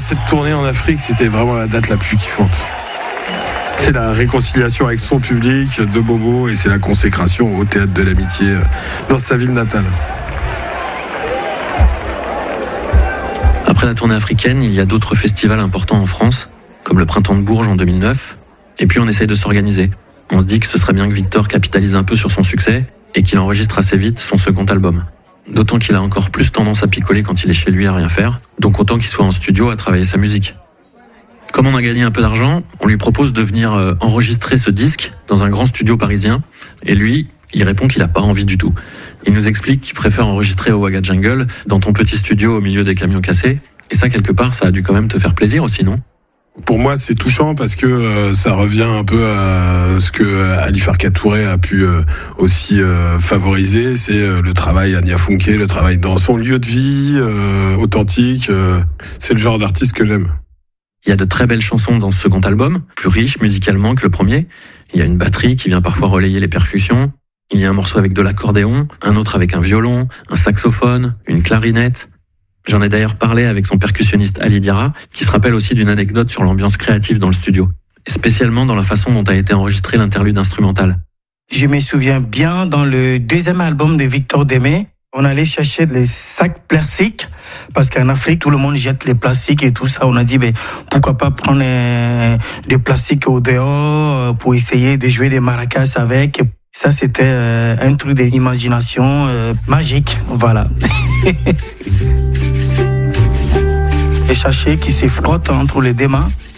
cette tournée en Afrique, c'était vraiment la date la plus kiffante. C'est la réconciliation avec son public de Bobo et c'est la consécration au Théâtre de l'Amitié dans sa ville natale. Après la tournée africaine, il y a d'autres festivals importants en France, comme le Printemps de Bourges en 2009. Et puis on essaye de s'organiser. On se dit que ce serait bien que Victor capitalise un peu sur son succès et qu'il enregistre assez vite son second album. D'autant qu'il a encore plus tendance à picoler quand il est chez lui à rien faire, donc autant qu'il soit en studio à travailler sa musique. Comme on a gagné un peu d'argent, on lui propose de venir enregistrer ce disque dans un grand studio parisien, et lui, il répond qu'il n'a pas envie du tout. Il nous explique qu'il préfère enregistrer au Wagga Jungle, dans ton petit studio au milieu des camions cassés, et ça, quelque part, ça a dû quand même te faire plaisir aussi, non ? Pour moi, c'est touchant parce que ça revient un peu à ce que Ali Farka Touré a pu aussi favoriser, c'est le travail à Nia Funke, le travail dans son lieu de vie, authentique. C'est le genre d'artiste que j'aime. Il y a de très belles chansons dans ce second album, plus riches musicalement que le premier. Il y a une batterie qui vient parfois relayer les percussions. Il y a un morceau avec de l'accordéon, un autre avec un violon, un saxophone, une clarinette. J'en ai d'ailleurs parlé avec son percussionniste Ali Diarra, qui se rappelle aussi d'une anecdote sur l'ambiance créative dans le studio, et spécialement dans la façon dont a été enregistré l'interlude instrumental. Je me souviens bien, dans le deuxième album de Victor Démé, on allait chercher les sacs plastiques, parce qu'en Afrique, tout le monde jette les plastiques et tout ça. On a dit, pourquoi pas prendre des plastiques au dehors pour essayer de jouer des maracas avec. Ça, c'était un truc d'imagination magique, voilà. Les sachets qui se frottent entre les deux mains